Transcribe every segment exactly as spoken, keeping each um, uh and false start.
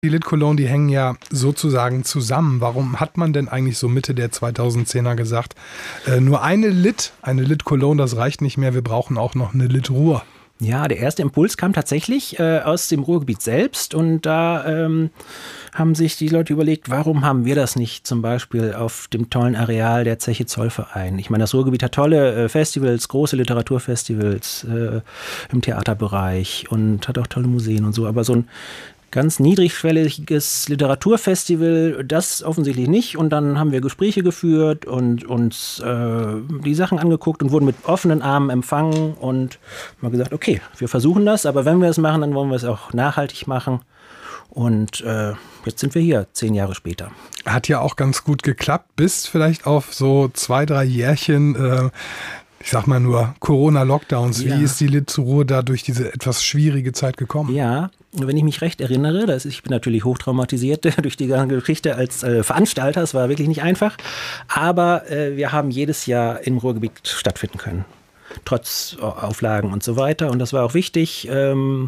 Die Lit Cologne, die hängen ja sozusagen zusammen. Warum hat man denn eigentlich so Mitte der zweitausendzehner gesagt, äh, nur eine Lit, eine Lit Cologne, das reicht nicht mehr, wir brauchen auch noch eine Lit Ruhr? Ja, der erste Impuls kam tatsächlich äh, aus dem Ruhrgebiet selbst und da ähm, haben sich die Leute überlegt, warum haben wir das nicht zum Beispiel auf dem tollen Areal der Zeche Zollverein? Ich meine, das Ruhrgebiet hat tolle äh, Festivals, große Literaturfestivals äh, im Theaterbereich und hat auch tolle Museen und so, aber so ein ganz niedrigschwelliges Literaturfestival, das offensichtlich nicht. Und dann haben wir Gespräche geführt und uns äh, die Sachen angeguckt und wurden mit offenen Armen empfangen und mal gesagt, okay, wir versuchen das, aber wenn wir es machen, dann wollen wir es auch nachhaltig machen. Und äh, jetzt sind wir hier, zehn Jahre später. Hat ja auch ganz gut geklappt, bis vielleicht auf so zwei, drei Jährchen, äh, ich sag mal nur Corona-Lockdowns. Ja. Wie ist die Lit Ruhr da durch diese etwas schwierige Zeit gekommen? Ja, wenn ich mich recht erinnere, das ist, ich bin natürlich hochtraumatisiert durch die ganze Geschichte als äh, Veranstalter, es war wirklich nicht einfach, aber äh, wir haben jedes Jahr im Ruhrgebiet stattfinden können, trotz Auflagen und so weiter, und das war auch wichtig ähm,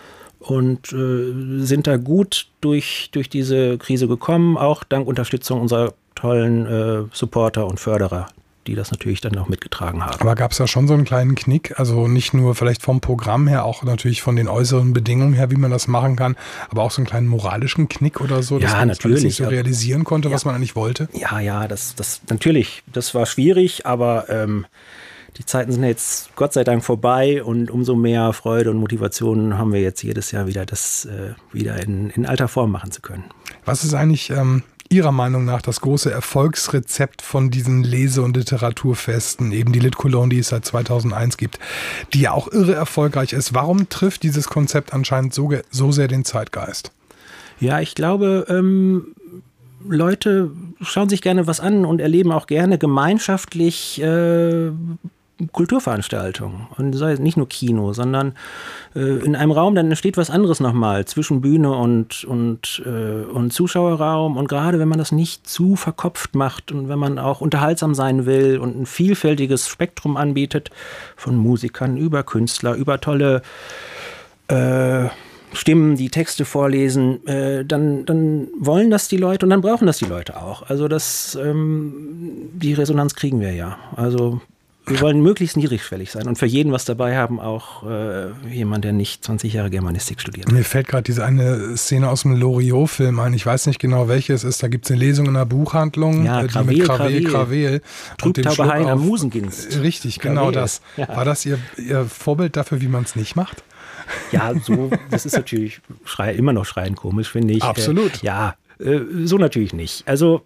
und äh, sind da gut durch, durch diese Krise gekommen, auch dank Unterstützung unserer tollen äh, Supporter und Förderer, die das natürlich dann auch mitgetragen haben. Aber gab es da schon so einen kleinen Knick? Also nicht nur vielleicht vom Programm her, auch natürlich von den äußeren Bedingungen her, wie man das machen kann, aber auch so einen kleinen moralischen Knick oder so, dass ja, man das natürlich nicht so realisieren konnte, ja. was man eigentlich wollte? Ja, ja, das, das natürlich, das war schwierig, aber ähm, die Zeiten sind jetzt Gott sei Dank vorbei und umso mehr Freude und Motivation haben wir jetzt jedes Jahr wieder, das äh, wieder in, in alter Form machen zu können. Was ist eigentlich ähm, Ihrer Meinung nach das große Erfolgsrezept von diesen Lese- und Literaturfesten, eben die Lit Cologne, die es seit zweitausendeins gibt, die ja auch irre erfolgreich ist? Warum trifft dieses Konzept anscheinend so, so sehr den Zeitgeist? Ja, ich glaube, ähm, Leute schauen sich gerne was an und erleben auch gerne gemeinschaftlich äh, Kulturveranstaltungen. Und sei nicht nur Kino, sondern äh, in einem Raum, dann entsteht was anderes nochmal zwischen Bühne und, und, äh, und Zuschauerraum. Und gerade wenn man das nicht zu verkopft macht und wenn man auch unterhaltsam sein will und ein vielfältiges Spektrum anbietet, von Musikern über Künstler, über tolle äh, Stimmen, die Texte vorlesen, äh, dann, dann wollen das die Leute und dann brauchen das die Leute auch. Also das, ähm, die Resonanz kriegen wir ja. Also wir wollen möglichst niedrigschwellig sein und für jeden was dabei haben, auch äh, jemand, der nicht zwanzig Jahre Germanistik studiert. Mir fällt gerade diese eine Szene aus dem Loriot-Film ein. Ich weiß nicht genau, welche es ist. Da gibt es eine Lesung in einer Buchhandlung, ja, die Krawel, mit Krawel, Krawel. Trübtaube Hein am Musenginst. Richtig, Krawel. genau das. Ja. War das Ihr, Ihr Vorbild dafür, wie man es nicht macht? Ja, so, das ist natürlich schrei, immer noch schreiend komisch, finde ich. Absolut. Äh, ja, äh, so natürlich nicht. Also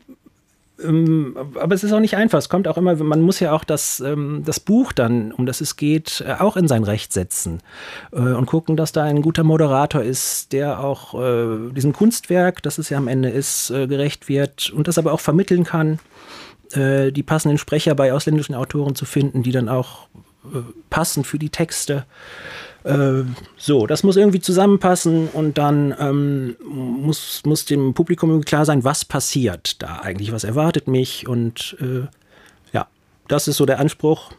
Ähm, aber es ist auch nicht einfach. Es kommt auch immer, man muss ja auch das, ähm, das Buch dann, um das es geht, äh, auch in sein Recht setzen äh, und gucken, dass da ein guter Moderator ist, der auch äh, diesem Kunstwerk, das es ja am Ende ist, äh, gerecht wird und das aber auch vermitteln kann, äh, die passenden Sprecher bei ausländischen Autoren zu finden, die dann auch äh, passen für die Texte. So, das muss irgendwie zusammenpassen und dann ähm, muss, muss dem Publikum klar sein, was passiert da eigentlich, was erwartet mich und äh, ja, das ist so der Anspruch,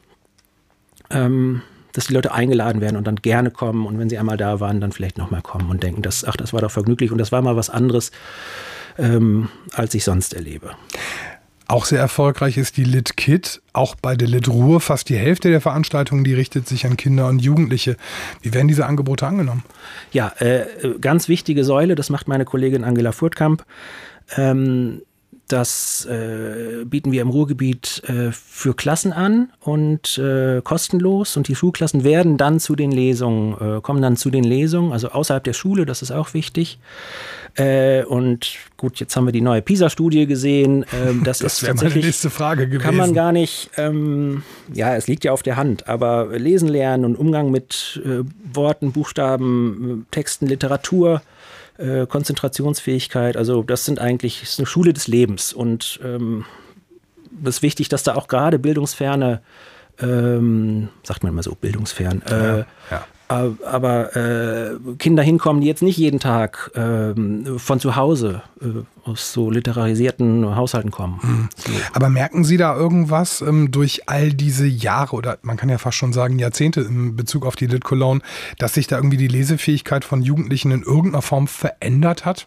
ähm, dass die Leute eingeladen werden und dann gerne kommen und wenn sie einmal da waren, dann vielleicht nochmal kommen und denken, dass, ach, das war doch vergnüglich und das war mal was anderes, ähm, als ich sonst erlebe. Auch sehr erfolgreich ist die Lit Kid, auch bei der Lit Ruhr. Fast die Hälfte der Veranstaltungen, die richtet sich an Kinder und Jugendliche. Wie werden diese Angebote angenommen? Ja, äh, ganz wichtige Säule, das macht meine Kollegin Angela Furtkamp. Ähm, das äh, bieten wir im Ruhrgebiet äh, für Klassen an und äh, kostenlos. Und die Schulklassen werden dann zu den Lesungen, äh, kommen dann zu den Lesungen, also außerhalb der Schule, das ist auch wichtig. Äh, und gut, jetzt haben wir die neue PISA-Studie gesehen. Ähm, das das ist wäre meine nächste Frage gewesen. Kann man gar nicht, ähm, ja, es liegt ja auf der Hand, aber Lesen lernen und Umgang mit äh, Worten, Buchstaben, Texten, Literatur, äh, Konzentrationsfähigkeit, also das sind eigentlich, das ist eine Schule des Lebens und ähm, das ist wichtig, dass da auch gerade bildungsferne, ähm, sagt man immer so, bildungsfern, äh, ja, ja. aber äh, Kinder hinkommen, die jetzt nicht jeden Tag äh, von zu Hause äh, aus so literarisierten Haushalten kommen. Mhm. So. Aber merken Sie da irgendwas ähm, durch all diese Jahre oder man kann ja fast schon sagen Jahrzehnte in Bezug auf die Lit Cologne, dass sich da irgendwie die Lesefähigkeit von Jugendlichen in irgendeiner Form verändert hat?